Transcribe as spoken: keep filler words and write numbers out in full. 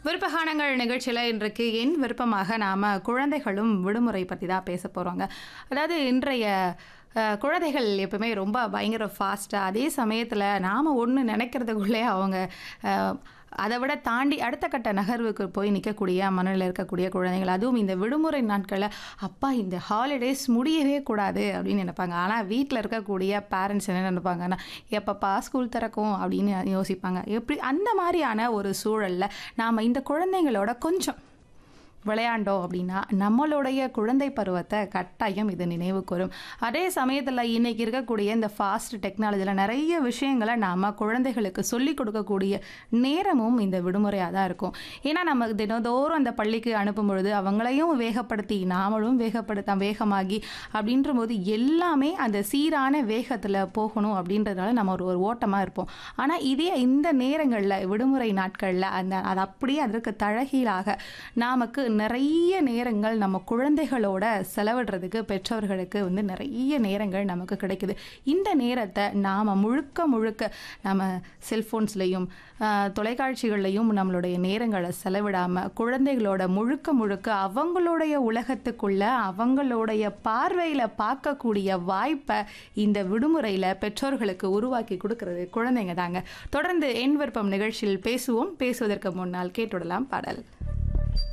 விருப்பகானங்கள் நிகழ்ச்சியில் இன்றைக்கு என் விருப்பமாக நாம் குழந்தைகளும் விடுமுறை பற்றி தான் பேச போகிறோங்க. அதாவது இன்றைய அஹ், குழந்தைகள் எப்பவுமே ரொம்ப பயங்கர ஃபாஸ்ட்டாக, அதே சமயத்தில் நாம் ஒன்று நினைக்கிறதுக்குள்ளே அவங்க அஹ், அதை விட தாண்டி அடுத்த கட்ட நகர்வுக்கு போய் நிற்கக்கூடிய மனநிலையில் இருக்கக்கூடிய குழந்தைகள், அதுவும் இந்த விடுமுறை நாட்களில் அப்பா இந்த ஹாலிடேஸ் முடியவே கூடாது அப்படின்னு நினைப்பாங்க. ஆனால் வீட்டில் இருக்கக்கூடிய பேரண்ட்ஸ் என்ன நினைப்பாங்கன்னா, எப்பப்பா ஸ்கூல் திறக்கும் அப்படின்னு யோசிப்பாங்க. எப்படி அந்த மாதிரியான ஒரு சூழலில் நாம் இந்த குழந்தைங்களோட கொஞ்சம் விளையாண்டோம் அப்படின்னா நம்மளுடைய குழந்தை பருவத்தை கட்டாயம் இது நினைவு கூரும். அதே சமயத்தில் இன்னைக்கு இருக்கக்கூடிய இந்த ஃபாஸ்ட் டெக்னாலஜியில் நிறைய விஷயங்களை நாம் குழந்தைகளுக்கு சொல்லிக் கொடுக்கக்கூடிய நேரமும் இந்த விடுமுறையாக தான் இருக்கும். ஏன்னா நம்ம தினந்தோறும் அந்த பள்ளிக்கு அனுப்பும் பொழுது அவங்களையும் வேகப்படுத்தி நாமளும் வேகப்படுத்த வேகமாகி அப்படின்ற போது எல்லாமே அந்த சீரான வேகத்தில் போகணும் அப்படின்றதுனால நம்ம ஒரு ஒரு ஓட்டமாக இருப்போம். ஆனால் இதே இந்த நேரங்களில் விடுமுறை நாட்களில் அந்த அது அப்படியே அதற்கு தழகீழாக நமக்கு நிறைய நேரங்கள் நம்ம குழந்தைகளோட செலவிடுறதுக்கு பெற்றோர்களுக்கு வந்து நிறைய நேரங்கள் நமக்கு கிடைக்குது. இந்த நேரத்தை நாம் முழுக்க முழுக்க நம்ம செல்ஃபோன்ஸ்லையும் தொலைக்காட்சிகள்லையும் நம்மளுடைய நேரங்களை செலவிடாமல் குழந்தைகளோட முழுக்க முழுக்க அவங்களுடைய உலகத்துக்குள்ள அவங்களுடைய பார்வையில் பார்க்கக்கூடிய வாய்ப்பை இந்த விடுமுறையில் பெற்றோர்களுக்கு உருவாக்கி கொடுக்கறது குழந்தைங்க தாங்க. தொடர்ந்து என் விருப்பம் நிகழ்ச்சியில் பேசுவோம். பேசுவதற்கு முன்னால் கேட்டுடலாம் பாடல்.